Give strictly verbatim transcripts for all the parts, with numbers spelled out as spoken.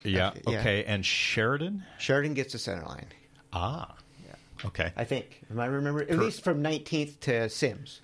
Yeah, Okay, yeah. okay. And Sheridan? Sheridan gets the center line. Ah, Yeah. okay. I think. Am I remembering? At least from nineteenth to Sims.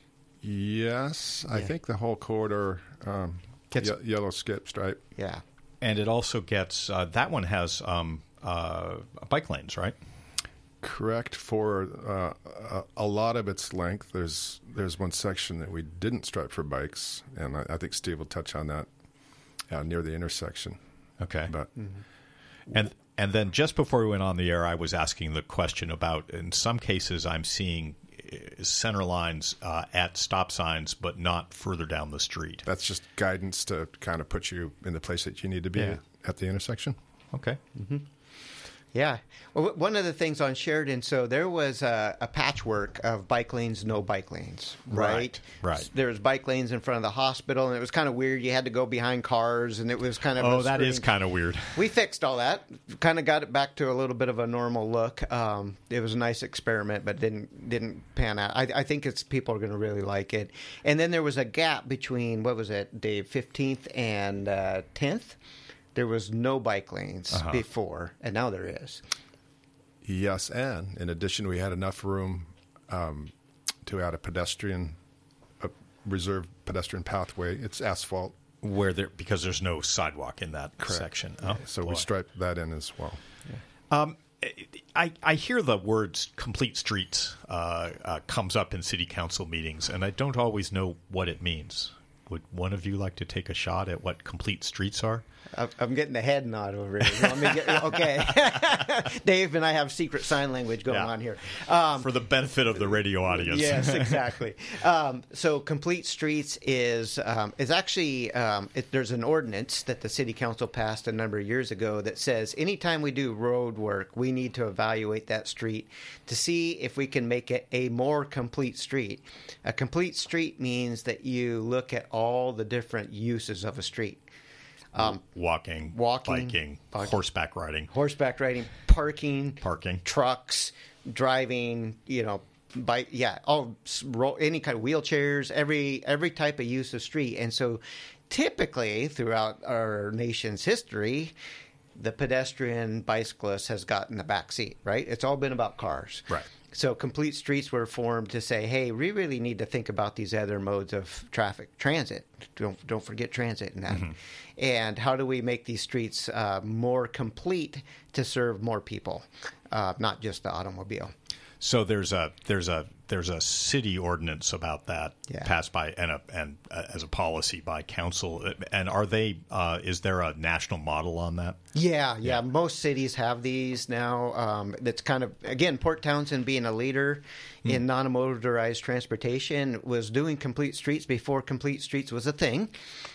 Yes, I Yeah. think the whole corridor, um, Gets- ye- yellow skip stripe. Yeah. And it also gets, uh, that one has um, uh, bike lanes, right? Correct. For uh, a, a lot of its length, there's there's one section that we didn't stripe for bikes, and I, I think Steve will touch on that uh, near the intersection. Okay. But And and then just before we went on the air, I was asking the question about, in some cases, I'm seeing uh, center lines uh, at stop signs, but not further down the street. that's just guidance to kind of put you in the place that you need to be Yeah. at the intersection. Okay. Yeah. Well, w- one of the things on Sheridan, so there was a, a patchwork of bike lanes, no bike lanes, right? Right, right. S- There was bike lanes in front of the hospital, and it was kind of weird. You had to go behind cars, and it was kind of Oh, a that is strange- kind of weird. We fixed all that. Kind of got it back to a little bit of a normal look. Um, it was a nice experiment, but didn't didn't pan out. I, I think it's people are going to really like it. And then there was a gap between what was it, Dave, fifteenth and uh, tenth. There was no bike lanes Uh-huh. before, and now there is. Yes, and in addition, we had enough room um, to add a pedestrian, a reserved pedestrian pathway. It's asphalt, Where there because there's no sidewalk in that section. Oh, so boy. we striped that in as well. I, I hear the words complete streets uh, uh, comes up in city council meetings, and I don't always know what it means. Would one of you like to take a shot at what complete streets are? I'm- I'm getting the head nod over here. Let me get, okay. Dave and I have secret sign language going Yeah. on here. Um, For the benefit of the radio audience. Yes, exactly. um, so, complete streets is um, is actually um, it, there's an ordinance that the city council passed a number of years ago that says anytime we do road work, we need to evaluate that street to see if we can make it a more complete street. A complete street means that you look at all the different uses of a street. Um, Walking, Walking, biking, biking. horseback riding, horseback riding, parking, parking. trucks, driving, you know, bike, yeah, all s- ro- any kind of wheelchairs, every every type of use of street. And so, typically throughout our nation's history, the pedestrian bicyclist has gotten the back seat. Right? It's all been about cars. Right. So complete streets were formed to say, hey, we really need to think about these other modes of traffic, transit. Don't don't forget transit and that. And how do we make these streets uh, more complete to serve more people, uh, not just the automobile? So there's a there's a there's a city ordinance about that Yeah. passed by and a, and uh, as a policy by council. And are they? Uh, is there a national model on that? Yeah, yeah. Most cities have these now. Um, that's kind of, again, Port Townsend being a leader in non-motorized transportation was doing complete streets before complete streets was a thing.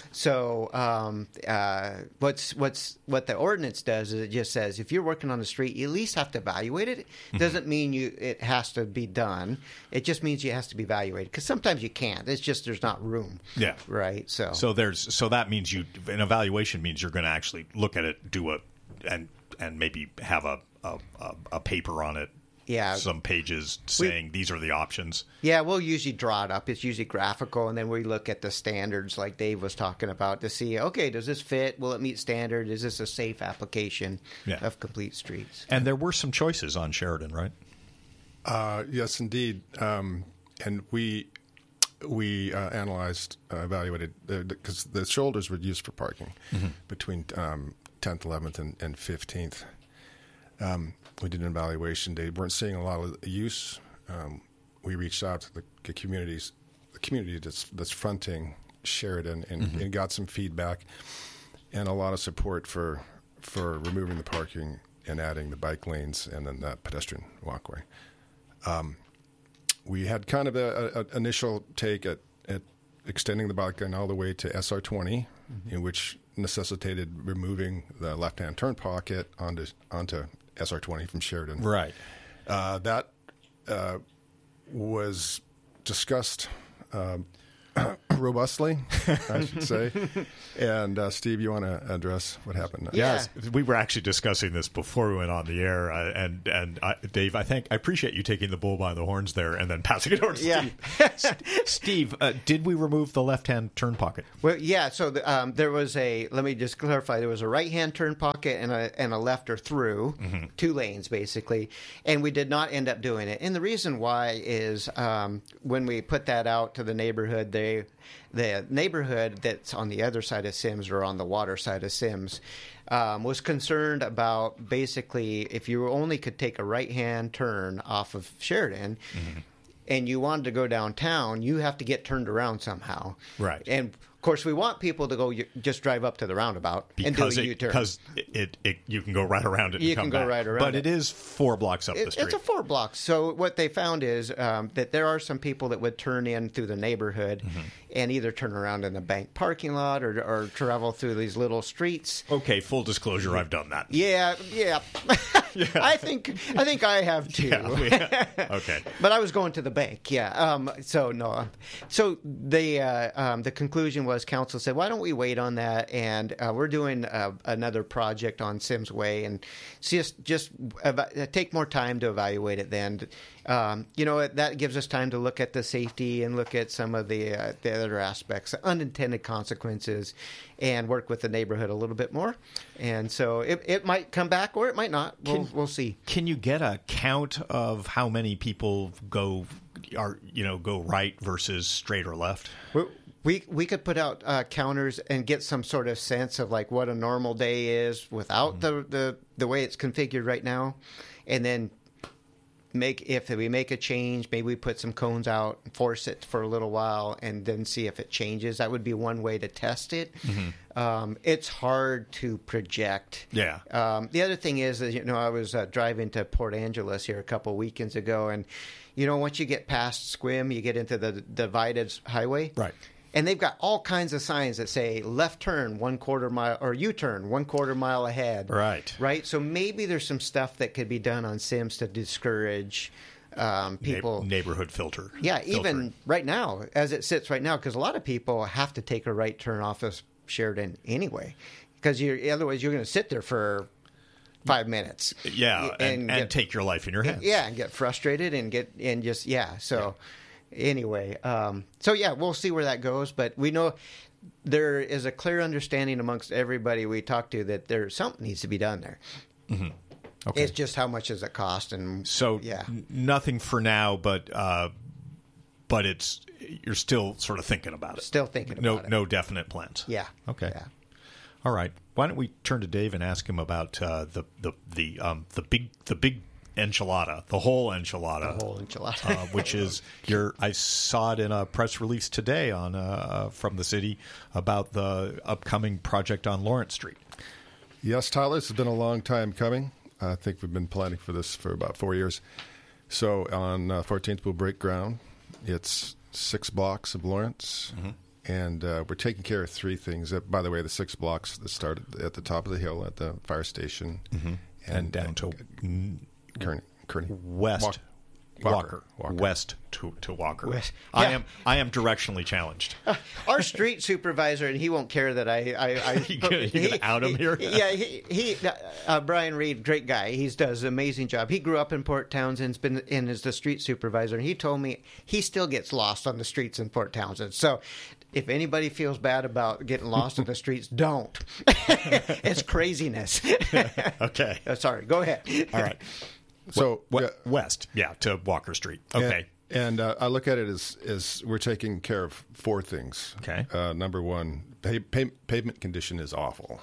So um, uh, what's what's what the ordinance does is it just says if you're working on the street, you at least have to evaluate it. It doesn't mean you it has to be done. It just means it has to be evaluated because sometimes you can't. It's just there's not room. Yeah. Right. So So there's so that means you an evaluation means you're going to actually look at it, do a and and maybe have a a, a, a paper on it. Yeah. Some pages saying these are the options. Yeah, we'll usually draw it up. It's usually graphical, and then we look at the standards like Dave was talking about to see, okay, does this fit? Will it meet standard? Is this a safe application Yeah. of complete streets? And there were some choices on Sheridan, right? Uh, yes, indeed. Um, and we we uh, analyzed, uh, evaluated, because the shoulders were used for parking between um, tenth, eleventh, and, and fifteenth. Um, we did an evaluation. They weren't seeing a lot of use. Um, we reached out to the, the communities, the community that's, that's fronting Sheridan, and, and got some feedback and a lot of support for for removing the parking and adding the bike lanes and then that pedestrian walkway. Um, we had kind of a, a initial take at, at extending the bike lane all the way to S R twenty, in which necessitated removing the left-hand turn pocket onto onto S R twenty from Sheridan. Right. Uh, that uh, was discussed um, robustly, I should say. And uh, Steve, you want to address what happened? Yeah. Yes, we were actually discussing this before we went on the air, uh, and and I, Dave, I think I appreciate you taking the bull by the horns there and then passing it over to Yeah. Steve. Steve, uh, did we remove the left-hand turn pocket? Well, yeah. So the, um, there was a. Let me just clarify. There was a right-hand turn pocket and a and a left or through, mm-hmm. two lanes basically, and we did not end up doing it. And the reason why is um, when we put that out to the neighborhood, they the neighborhood that's on the other side of Sims or on the water side of Sims um, was concerned about basically if you only could take a right-hand turn off of Sheridan. Mm-hmm. And you wanted to go downtown, you have to get turned around somehow. Right. And, of course, we want people to go you, just drive up to the roundabout because and do a it, U-turn. Because it, it, it, you can go right around it and You come can go back. right around But it. it is four blocks up It, the street. it's a four blocks. So what they found is um, that there are some people that would turn in through the neighborhood mm-hmm. and either turn around in the bank parking lot or, or travel through these little streets. Okay, full disclosure, I've done that. Yeah, yeah. yeah. I think I think I have too. Yeah, yeah. Okay. But I was going to the bank, yeah. Um, so no. So the uh, um, the conclusion was council said, why don't we wait on that? And uh, we're doing uh, another project on Sims Way, and just just eva- take more time to evaluate it. Then, um, you know, that gives us time to look at the safety and look at some of the uh, the other aspects, the unintended consequences, and work with the neighborhood a little bit more. And so it it might come back or it might not. We'll Can- we'll see. Can you get a count of how many people go are you know go right versus straight or left? We we, we could put out uh, counters and get some sort of sense of like what a normal day is without mm-hmm. the, the the way it's configured right now, and then make if we make a change, maybe we put some cones out, force it for a little while, and then see if it changes. That would be one way to test it. Mm-hmm. Um, it's hard to project. Yeah. Um, the other thing is, that, you know, I was uh, driving to Port Angeles here a couple weekends ago, and you know, once you get past Squim, you get into the divided highway. Right. And they've got all kinds of signs that say left turn one quarter mile or U-turn one quarter mile ahead. Right. Right. So maybe there's some stuff that could be done on Sims to discourage um, people. Na- neighborhood filter. Yeah. filtering. Even right now, as it sits right now, because a lot of people have to take a right turn off of Sheridan anyway, because you otherwise you're going to sit there for five minutes. Yeah. And, and, get, and take your life in your hands. Yeah. And get frustrated and get and just yeah. So. Yeah. Anyway, um, so yeah, we'll see where that goes. But we know there is a clear understanding amongst everybody we talk to that there's something needs to be done there. Mm-hmm. Okay. It's just how much does it cost? And so yeah, n- nothing for now, but uh, but it's you're still sort of thinking about it. Still thinking no, about it. No definite plans. Yeah. Okay. Yeah. All right. Why don't we turn to Dave and ask him about uh, the the the um, the big the big. enchilada, the whole enchilada, the whole enchilada, uh, which is your. I saw it in a press release today on uh, from the city about the upcoming project on Lawrence Street. Yes, Tyler, this has been a long time coming. I think we've been planning for this for about four years. So on uh, fourteenth, we'll break ground. It's six blocks of Lawrence, mm-hmm. and uh, we're taking care of three things. Uh, by the way, the six blocks that start at the top of the hill at the fire station, mm-hmm. and, and down to. Kearney, Kearney. West, Walker, Walker, Walker. West to, to Walker. West. I Yeah. am I am directionally challenged. Uh, our street supervisor, and he won't care that I. I, I you gonna, you gonna out him here? Yeah, he, he uh, Brian Reed, great guy. He does an amazing job. He grew up in Port Townsend, been and is the street supervisor. And he told me he still gets lost on the streets in Port Townsend. So, if anybody feels bad about getting lost on the streets, don't. It's craziness. Okay. Uh, sorry. Go ahead. All right. So w- yeah, west, yeah, to Walker Street. Okay. And, and uh, I look at it as, as we're taking care of four things. Okay. Uh, number one, pa- pa- pavement condition is awful.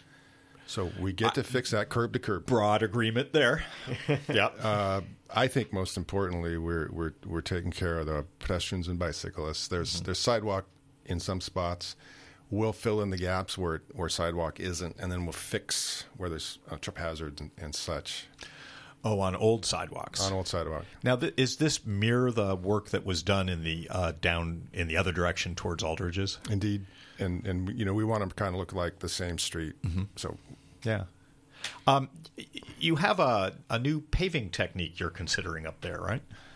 So we get to fix that curb to curb. Broad agreement there. Yeah. Uh, I think most importantly, we're we're we're taking care of the pedestrians and bicyclists. There's mm-hmm. there's sidewalk in some spots. We'll fill in the gaps where where sidewalk isn't, and then we'll fix where there's uh, trip hazards and, and such. Oh, on old sidewalks. On old sidewalk. Now, th- is this mirror the work that was done in the uh, down in the other direction towards Aldridge's? Indeed, and and you know we want them to kind of look like the same street. Mm-hmm. So, yeah. Um, you have a a new paving technique you're considering up there, right?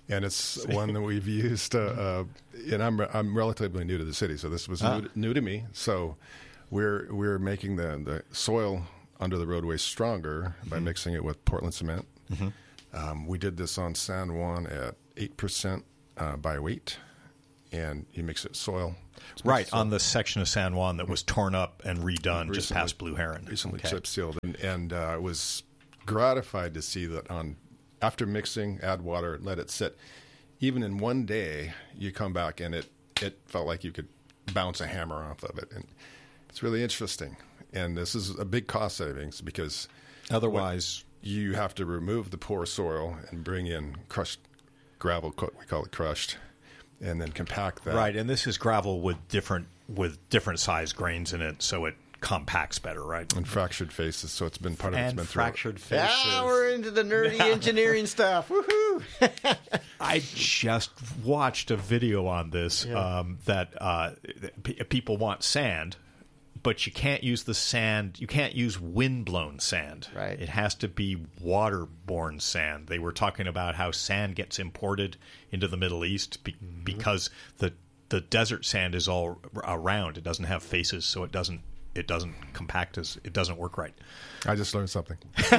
and it's one that we've used. Uh, uh, and I'm I'm relatively new to the city, so this was Ah. new, to, new to me. So we're we're making the the soil under the roadway stronger by Mm-hmm. mixing it with Portland cement. Um, we did this on San Juan at eight percent uh, by weight, and you mix it soil. It's Right, mixed on soil. the section of San Juan that was torn up and redone just Recently- past Blue Heron. recently Okay. chip sealed, and, and uh, I was gratified to see that on after mixing, add water, let it sit. Even in one day, you come back and it it felt like you could bounce a hammer off of it, and it's really interesting. And this is a big cost savings because Otherwise, you have to remove the poor soil and bring in crushed gravel. co- We call it crushed, and then compact that. right, and this is gravel with different with different size grains in it, so it compacts better, right? And fractured faces, so it's been part of it's And been through- fractured faces. Ah, we're into the nerdy engineering stuff. Woohoo! I just watched a video on this um, that uh, p- people want sand, but you can't use the sand. You can't use wind-blown sand. Right. It has to be waterborne sand. They were talking about how sand gets imported into the Middle East be- Mm-hmm. because the the desert sand is all r- around. It doesn't have faces, so it doesn't it doesn't compact as it doesn't work right. I just learned something.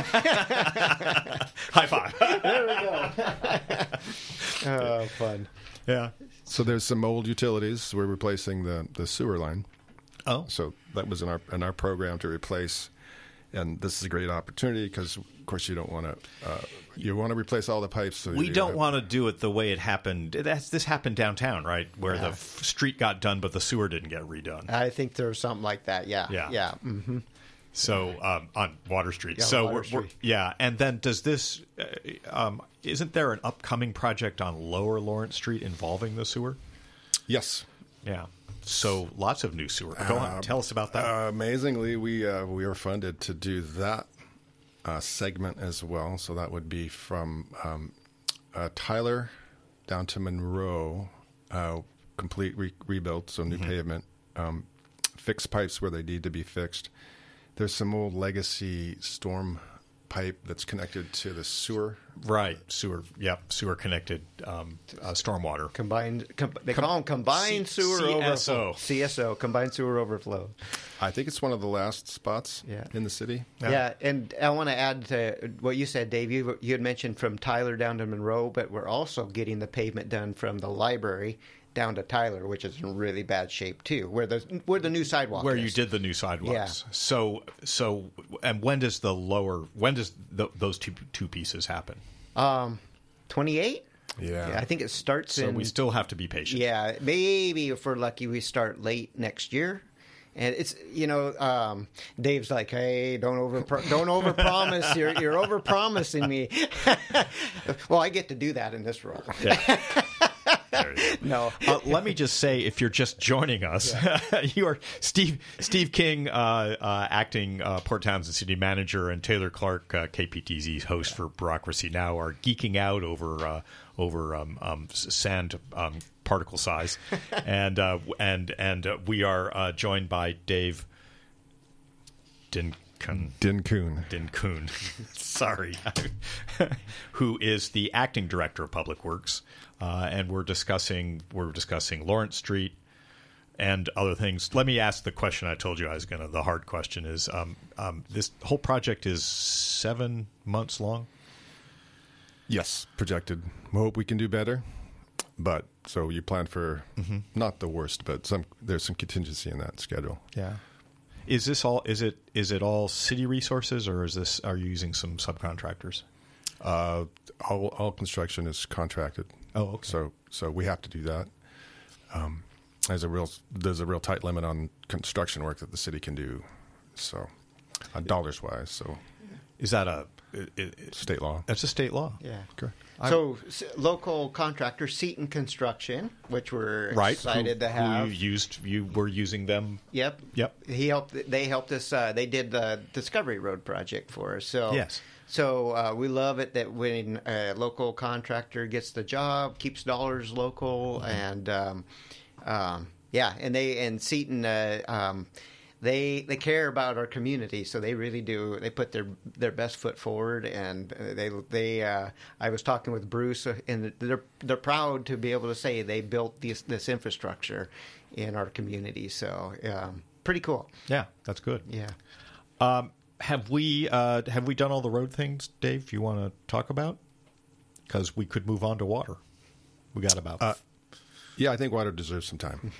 High five. Oh, fun. Yeah. So there's some old utilities. We're replacing the, the sewer line. Oh. So that was in our in our program to replace, and this is a great opportunity because, of course, you don't want to uh, you want to replace all the pipes. So We you don't have- want to do it the way it happened. That's, this happened downtown, right? Where the Yeah. f- street got done, but the sewer didn't get redone. I think there was something like that. Yeah. Yeah. Yeah. Mm. So um, on Water Street. Yeah, so Water we're, we're, Street. yeah, and then does this? Uh, um, isn't there an upcoming project on Lower Lawrence Street involving the sewer? Yes. Yeah. So lots of new sewer. Go on, tell us about that. Uh, amazingly, we uh, we are funded to do that uh, segment as well. So that would be from um, uh, Tyler down to Monroe, uh, complete re- rebuild, so new Mm-hmm. pavement, um, fixed pipes where they need to be fixed. There's some old legacy storm pipe that's connected to the sewer. Right, sewer. Yep, sewer connected um, uh, stormwater. Combined, com- they call them combined C- sewer C S O. overflow. C S O, combined sewer overflow. I think it's one of the last spots Yeah. in the city. Yeah. Yeah. and I want to add to what you said, Dave. You you had mentioned from Tyler down to Monroe, but we're also getting the pavement done from the library down to Tyler, which is in really bad shape too, where the where the new sidewalk Where is. you did the new sidewalks. Yeah. So so and when does the lower when does the, those two two pieces happen? um twenty-eight. Yeah. I think it starts So in. we still have to be patient. Yeah, maybe if we're lucky, we start late next year. And it's you know, um, Dave's like, hey, don't over don't over promise. You're you're over promising me. Well, I get to do that in this role. Yeah. There you go. No, Uh, let me just say, if you're just joining us, you are Steve Steve King, uh, uh, acting uh, Port Townsend City Manager, and Taylor Clark, uh, K P T Z's host for Bureaucracy Now, are geeking out over uh, over um, um, s- sand um, particle size, and uh, and and uh, we are uh, joined by Dave Dinkun. Din Kuhn. Din Kuhn, sorry, who is the acting director of Public Works, uh, and we're discussing we're discussing Lawrence Street and other things. Let me ask the question I told you I was going to. The hard question is: um, um, this whole project is seven months long. Yes, projected. We hope we can do better, but so you plan for not the worst, but some there's some contingency in that schedule. Yeah. Is this all? Is it? Is it all city resources, or is this? Are you using some subcontractors? Uh, all, all construction is contracted. Oh, okay. So so we have to do that. Um, there's a real there's a real tight limit on construction work that the city can do. So, uh, dollars wise, so Is that a? It, it, state law. that's a state law. yeah. Correct. So s- local contractor Seton Construction, which we're Right. excited who, to have. Who you used you were using them. Yep. Yep. He helped. They helped us. Uh, they did the Discovery Road project for us. So Yes. So uh, we love it that when a local contractor gets the job, keeps dollars local, Mm-hmm. and um, um, yeah, and they and Seton. Uh, um, they they care about our community, so they really do. They put their their best foot forward, and they they. Uh, I was talking with Bruce, and they're they're proud to be able to say they built this this infrastructure in our community. So um, pretty cool. Yeah, that's good. Yeah. Um, have we uh, have we done all the road things, Dave? You want to talk about? Because we could move on to water. We got about. Uh, yeah, I think water deserves some time.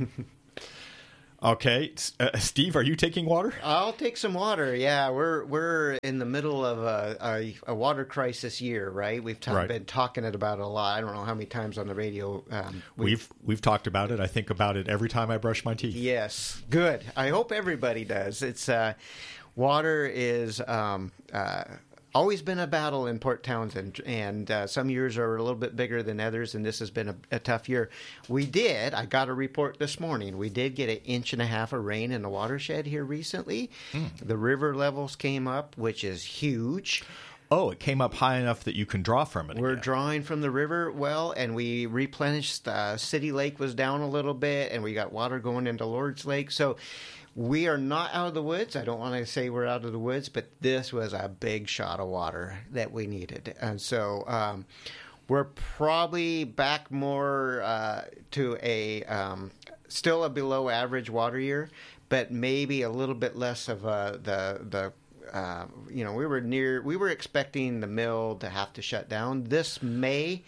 Okay, uh, Steve, are you taking water? I'll take some water. Yeah, we're we're in the middle of a, a, a water crisis year, right? We've t- Right. been talking it about a lot. I don't know how many times on the radio. Um, We've we've talked about it. I think about it every time I brush my teeth. Yes, good. I hope everybody does. It's uh, water is um, uh, always been a battle in Port Townsend, and uh, some years are a little bit bigger than others, and this has been a, a tough year. We did, I got a report this morning, we did get an inch and a half of rain in the watershed here recently. Mm. The river levels came up, which is huge. Oh, it came up high enough that you can draw from it We're again. drawing from the river well, and we replenished. Uh, City Lake was down a little bit, and we got water going into Lord's Lake. So we are not out of the woods. I don't want to say we're out of the woods, but this was a big shot of water that we needed. And so um, we're probably back more uh, to a um, still a below average water year, but maybe a little bit less of a, the the Uh, you know, we were near. We were expecting the mill to have to shut down. This may,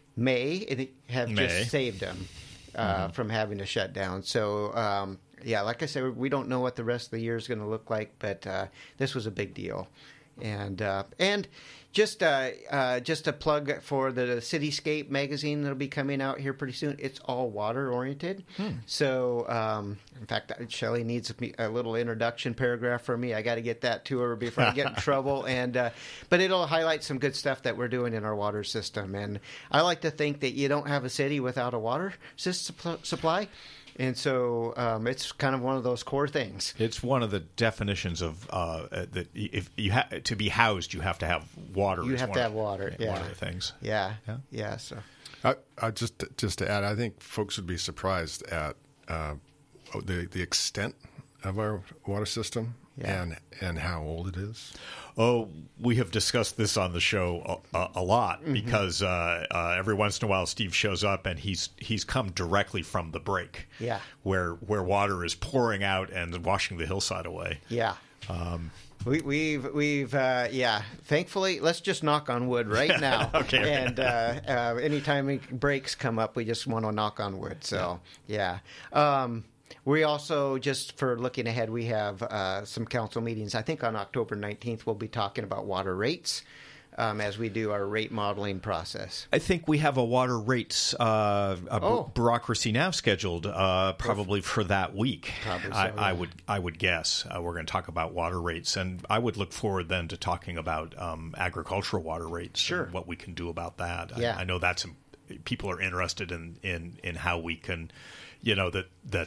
may it have May. just saved them uh, mm-hmm. from having to shut down. So, um, yeah, like I said, we don't know what the rest of the year is going to look like, but uh, this was a big deal. And uh, and just uh, uh, just a plug for the Cityscape magazine that'll be coming out here pretty soon. It's all water oriented. Hmm. So um, in fact, Shelley needs a, a little introduction paragraph from me. I got to get that to her before I get in trouble. And uh, but it'll highlight some good stuff that we're doing in our water system. And I like to think that you don't have a city without a water system supply. And so um, it's kind of one of those core things. It's one of the definitions of uh, that if you ha- to be housed, you have to have water. You have to have of, water. Yeah, one of the things. Yeah, yeah. yeah so, I, I just just to add, I think folks would be surprised at uh, the the extent of our water system yeah. and and how old it is. Oh, we have discussed this on the show a, a, a lot mm-hmm. because uh, uh, every once in a while Steve shows up and he's he's come directly from the break, yeah, where where water is pouring out and washing the hillside away. Yeah, um, we, we've we've uh, yeah. Thankfully, let's just knock on wood right now. okay. And uh, uh, anytime breaks come up, we just want to knock on wood. So yeah. yeah. Um, We also, just for looking ahead, we have uh, some council meetings. I think on October nineteenth, we'll be talking about water rates um, as we do our rate modeling process. I think we have a water rates uh, a oh. b- bureaucracy now scheduled uh, probably for that week. Probably so, I, yeah. I would I would guess. Uh, we're going to talk about water rates, and I would look forward then to talking about um, agricultural water rates sure. and what we can do about that. Yeah. I, I know that's people are interested in, in, in how we can, you know, that that.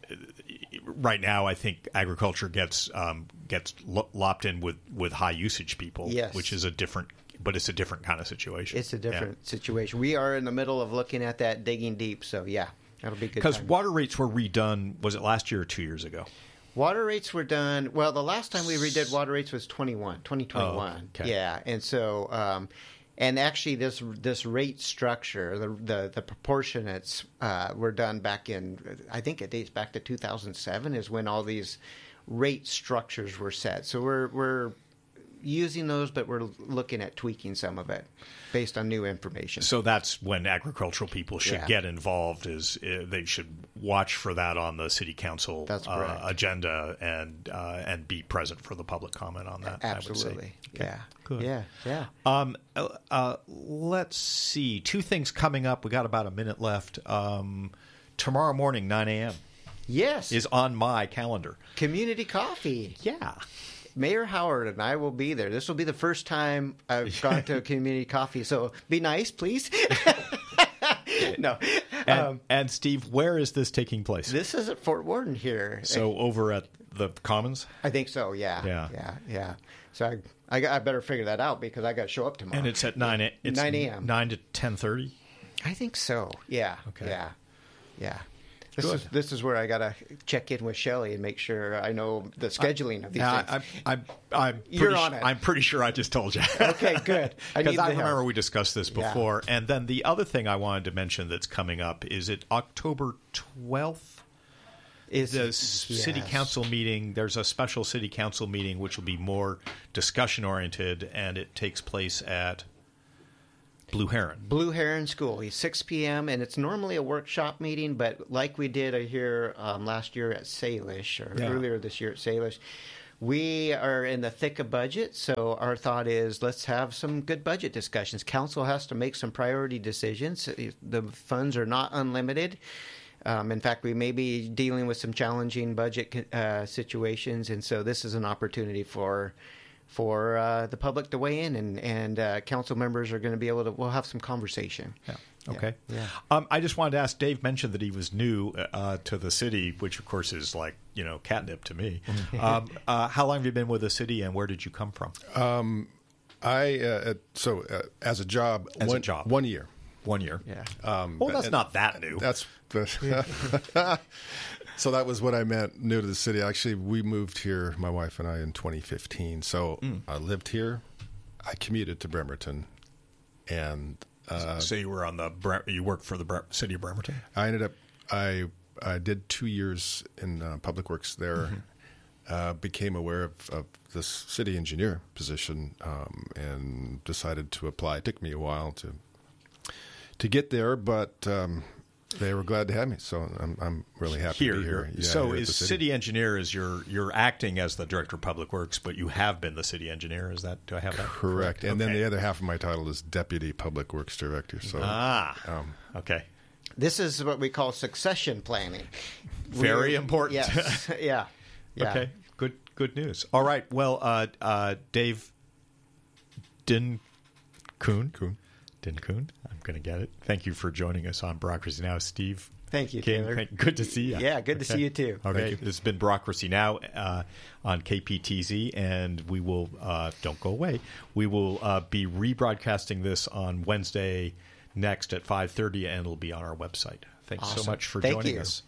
Right now, I think agriculture gets um, gets lopped in with, with high usage people, yes. which is a different, but it's a different kind of situation. It's a different yeah. situation. We are in the middle of looking at that, digging deep. So yeah, that'll be good. Because water rates were redone. Was it last year or two years ago? Water rates were done. Well, the last time we redid water rates was twenty-one, twenty twenty-one. Oh, okay. Yeah, and so. Um, And actually, this this rate structure, the the, the proportionates, uh, were done back in, I think it dates back to two thousand seven is when all these rate structures were set. So we're we're using those, but we're looking at tweaking some of it based on new information. So that's when agricultural people should yeah. get involved. Is uh, they should watch for that on the city council uh, agenda and uh, and be present for the public comment on that. Absolutely, I would say. Okay. yeah, good, yeah, yeah. Um, uh, let's see, two things coming up. We got about a minute left. Um, tomorrow morning, nine a.m. Yes, is on my calendar. Community coffee. Yeah. Mayor Mayor Howard and I will be there. This will be the first time I've gone to a community coffee, so be nice, please. no. And, um, and Steve, where is this taking place? This is at Fort Worden here. So over at the Commons? I think so, yeah. Yeah. Yeah, yeah. So I, I, got, I better figure that out because I got to show up tomorrow. And it's at nine a.m. nine a.m. nine to ten thirty? I think so, yeah. Okay. Yeah, yeah. This Good. is this is where I got to check in with Shelley and make sure I know the scheduling of these Yeah, things. I'm, I'm, I'm You're pretty on su- it. I'm pretty sure I just told you. Okay, good. I Because need I the help. remember we discussed this Yeah. before. And then the other thing I wanted to mention that's coming up is it October twelfth? Is The s- city yes. council meeting. There's a special city council meeting which will be more discussion oriented, and it takes place at Blue Heron. Blue Heron School. It's six p.m. and it's normally a workshop meeting, but like we did here um, last year at Salish, or Yeah. earlier this year at Salish, we are in the thick of budget. So our thought is let's have some good budget discussions. Council has to make some priority decisions. The funds are not unlimited. Um, in fact, we may be dealing with some challenging budget uh, situations, and so this is an opportunity for for uh, the public to weigh in, and and uh, council members are going to be able to. We'll have some conversation. Yeah. Okay. Yeah. Um, I just wanted to ask. Dave mentioned that he was new uh, to the city, which of course is like you know catnip to me. um, uh, how long have you been with the city, and where did you come from? I uh, so uh, as a job, As a one, job. one year. One year. Yeah. Um, Well, that's and not that new. That's so that was what I meant. New to the city. Actually, we moved here, my wife and I, in twenty fifteen. So I lived here. I commuted to Bremerton, and uh, so you were on the Bre- you worked for the Bre- city of Bremerton. I ended up I I did two years in uh, public works there. Uh, became aware of, of this city engineer position um, and decided to apply. It took me a while to to get there, but um, they were glad to have me. So I'm I'm really happy Here, to be here. here. Yeah, so here at is the city. engineer is you're you're acting as the director of public works, but you have been the city engineer. Is that do I have that Correct. And then Okay. the other half of my title is deputy public works director. So Ah, um, okay. This is what we call succession planning. Very We're- important. Yes. yeah. Yeah. Okay, good good news. All right, well, uh, uh, Dave Din Kuhn. Kuhn. Din Kuhn. I'm going to get it. Thank you for joining us on Bureaucracy Now, Steve. Thank you, King. Taylor. Thank- good to see you. Yeah, good to see you too. Okay, Thank you. this has been Bureaucracy Now uh, on K P T Z, and we will uh, don't go away. We will uh, be rebroadcasting this on Wednesday next at five thirty, and it'll be on our website. Thanks so Awesome. much for Thank joining you. us.